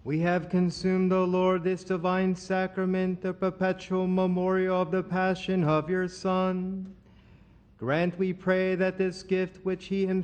We have consumed, O Lord, this divine sacrament, the perpetual memorial of the passion of your Son. Grant, we pray, that this gift which he himself